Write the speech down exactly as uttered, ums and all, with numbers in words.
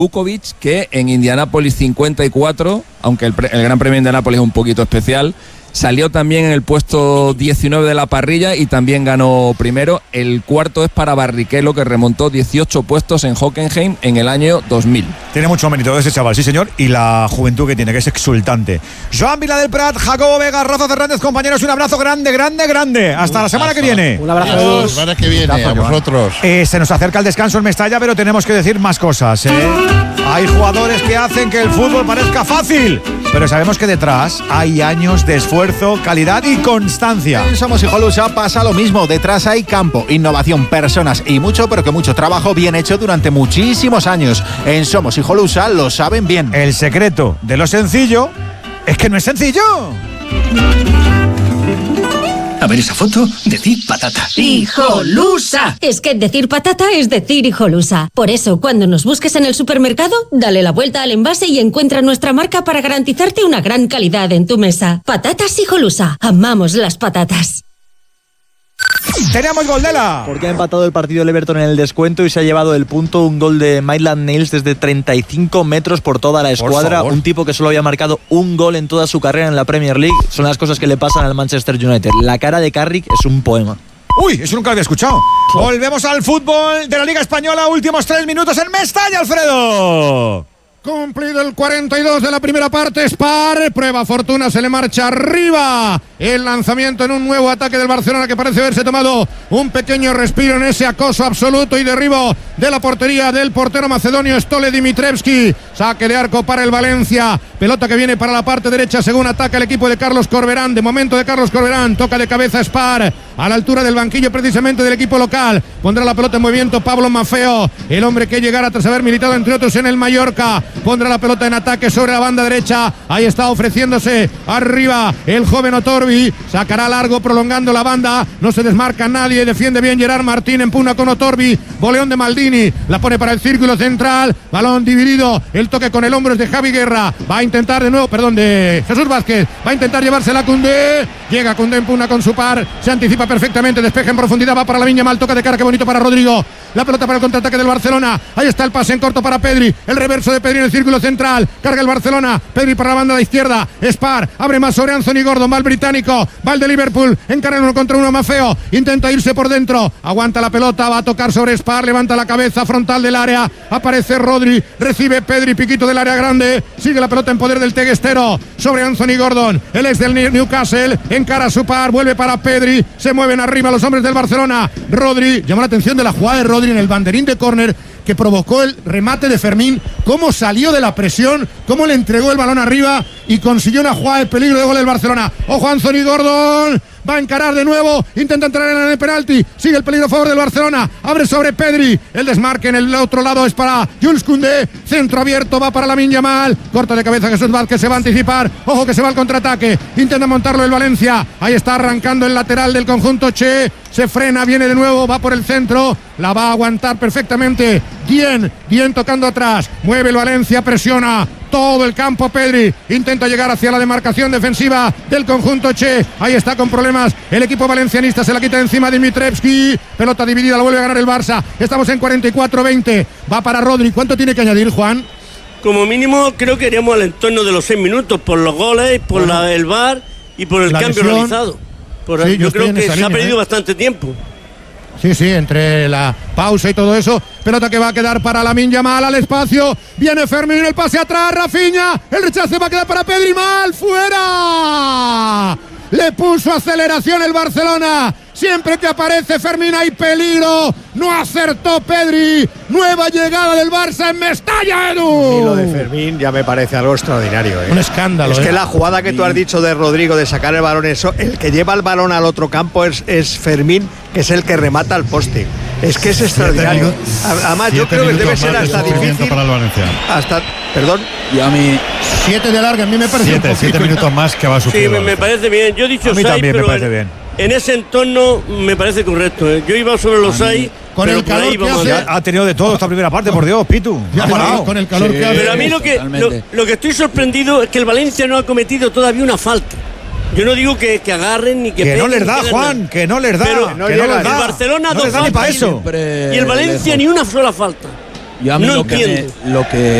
Vukovic, que en Indianápolis cincuenta y cuatro, aunque el, pre, el Gran Premio de Indianápolis es un poquito especial, salió también en el puesto diecinueve de la parrilla y también ganó primero. El cuarto es para Barrichello, que remontó dieciocho puestos en Hockenheim en el año dos mil. Tiene mucho mérito ese chaval, sí señor, y la juventud que tiene, que es exultante. Joan Vila del Prat, Jacobo Vega, Rafa Fernández, compañeros, un abrazo grande, grande, grande. Hasta un la semana que viene. Un abrazo. Hasta la semana que viene, a vosotros. Eh, se nos acerca el descanso en Mestalla, pero tenemos que decir más cosas, ¿eh? Hay jugadores que hacen que el fútbol parezca fácil, pero sabemos que detrás hay años de esfuerzo, calidad y constancia. En Somos Hijolusa pasa lo mismo. Detrás hay campo, innovación, personas y mucho, pero que mucho trabajo bien hecho durante muchísimos años. En Somos Hijolusa lo saben bien. El secreto de lo sencillo es que no es sencillo. A ver esa foto, decir patata. ¡Hijolusa! Es que decir patata es decir hijolusa. Por eso, cuando nos busques en el supermercado, dale la vuelta al envase y encuentra nuestra marca para garantizarte una gran calidad en tu mesa. Patatas Hijolusa. Amamos las patatas. Tenemos gol de la. Porque ha empatado el partido el Everton en el descuento y se ha llevado el punto. Un gol de Maitland Niles desde treinta y cinco metros por toda la escuadra. Un tipo que solo había marcado un gol en toda su carrera en la Premier League. Son las cosas que le pasan al Manchester United. La cara de Carrick es un poema. Uy, eso nunca lo había escuchado. Volvemos al fútbol de la Liga Española. Últimos tres minutos en Mestalla, Alfredo. Cumplido el cuarenta y dos de la primera parte, Spar, prueba fortuna, se le marcha arriba el lanzamiento en un nuevo ataque del Barcelona, que parece haberse tomado un pequeño respiro en ese acoso absoluto y derribo de la portería del portero macedonio Stole Dimitrevski. Saque de arco para el Valencia, pelota que viene para la parte derecha según ataca el equipo de Carlos Corberán. De momento de Carlos Corberán, toca de cabeza Spar a la altura del banquillo precisamente del equipo local. Pondrá la pelota en movimiento Pablo Maffeo, el hombre que llegará tras haber militado entre otros en el Mallorca. Pondrá la pelota en ataque sobre la banda derecha. Ahí está ofreciéndose arriba el joven Otorbi. Sacará largo prolongando la banda. No se desmarca nadie. Defiende bien Gerard Martín. Empuna con Otorbi. Boleón de Maldini. La pone para el círculo central. Balón dividido. El toque con el hombro es de Javi Guerra. Va a intentar de nuevo, perdón, de Jesús Vázquez. Va a intentar llevársela a Koundé. Llega Koundé, empuna con su par. Se anticipa perfectamente. Despeja en profundidad. Va para la Viña Mal. Toca de cara. Qué bonito para Rodrigo. La pelota para el contraataque del Barcelona. Ahí está el pase en corto para Pedri. El reverso de Pedri en el círculo central. Carga el Barcelona. Pedri para la banda de la izquierda. Spar abre más sobre Anthony Gordon. Va el británico. Va el de Liverpool. Encara uno contra uno Maffeo. Intenta irse por dentro. Aguanta la pelota. Va a tocar sobre Spar. Levanta la cabeza frontal del área. Aparece Rodri. Recibe Pedri. Piquito del área grande. Sigue la pelota en poder del teguestero. Sobre Anthony Gordon. El ex del Newcastle. Encara su par. Vuelve para Pedri. Se mueven arriba los hombres del Barcelona. Rodri. Llama la atención de la jugada de Rodri en el banderín de córner que provocó el remate de Fermín, cómo salió de la presión, cómo le entregó el balón arriba y consiguió una jugada de peligro de gol del Barcelona. Ojo Anthony Gordon, va a encarar de nuevo, intenta entrar en el penalti, sigue el peligro a favor del Barcelona, abre sobre Pedri, el desmarque en el otro lado es para Jules Koundé, centro abierto, va para Lamine Yamal, corta de cabeza Jesús Vázquez, se va a anticipar, ojo que se va al contraataque, intenta montarlo el Valencia, ahí está arrancando el lateral del conjunto Che, se frena, viene de nuevo, va por el centro, la va a aguantar perfectamente, bien, bien tocando atrás, mueve el Valencia, presiona todo el campo Pedri, intenta llegar hacia la demarcación defensiva del conjunto Che, ahí está con problemas el equipo valencianista, se la quita encima Dimitrevski, pelota dividida, la vuelve a ganar el Barça, estamos en cuarenta y cuatro veinte, va para Rodri, ¿cuánto tiene que añadir Juan? Como mínimo creo que iríamos al entorno de los seis minutos, por los goles, por bueno, la, el V A R y por el cambio lesión realizado, por, sí, yo, yo creo que se línea, ha perdido ¿eh? bastante tiempo. Sí, sí, entre la pausa y todo eso. Pelota que va a quedar para Lamine Yamal al espacio. Viene Fermín, el pase atrás, Rafinha. El rechace va a quedar para Pedri, mal, fuera. Le puso aceleración el Barcelona. Siempre que aparece Fermín hay peligro. No acertó Pedri. Nueva llegada del Barça en Mestalla, Edu. Y lo de Fermín ya me parece algo extraordinario, ¿eh? Un escándalo. Es ¿eh? que la jugada que tú has dicho de Rodrigo de sacar el balón, eso, el que lleva el balón al otro campo es, es Fermín, que es el que remata al poste. Es que es extraordinario. Además, yo creo que debe ser hasta difícil. Para el Valencia. Hasta, perdón. Y a mí. Siete de larga, a mí me parece. Siete, siete minutos más que va a sufrir. Sí, me, me parece bien. Yo he dicho a mí seis, también pero me parece en, bien. En ese entorno me parece correcto. ¿eh? Yo iba sobre los seis. Con pero el calor ahí que vamos hace, a ha tenido de todo esta primera parte, por Dios, Pitu. Ya, no, con el calor sí, que hace. Pero a mí lo que, lo, lo que estoy sorprendido es que el Valencia no ha cometido todavía una falta. Yo no digo que, que agarren ni que Que peguen, no les da, que Juan, que no les da. Pero que no el les da. Barcelona no dos les da ni para eso. Y el Valencia ni una sola falta. Yo a mí no lo, que entiendo. me, lo que